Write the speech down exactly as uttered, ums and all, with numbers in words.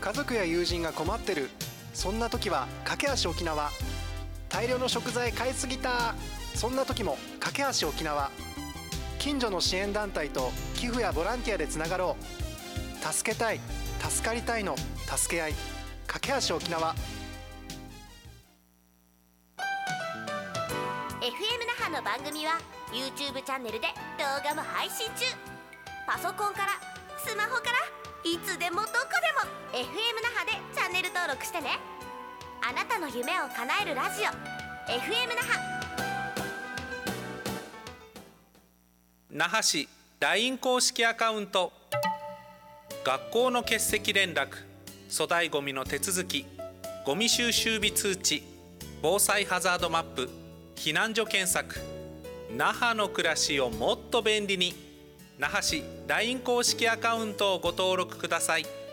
家族や友人が困ってる、そんな時は駆け足沖縄。大量の食材買いすぎた、そんな時も駆け足沖縄。近所の支援団体と寄付やボランティアでつながろう。助けたい、助かりたいの助け合い、駆け足沖縄。 エフエム 那覇の番組は YouTube チャンネルで動画も配信中。パソコンからスマホからいつでもどこでも エフエム 那覇でチャンネル登録してね。あなたの夢を叶えるラジオ エフエム 那覇。 那覇市 ライン 公式アカウント。学校の欠席連絡、粗大ごみの手続き、ゴミ収集日通知、防災ハザードマップ、避難所検索。那覇の暮らしをもっと便利に。那覇市 ライン 公式アカウントをご登録ください。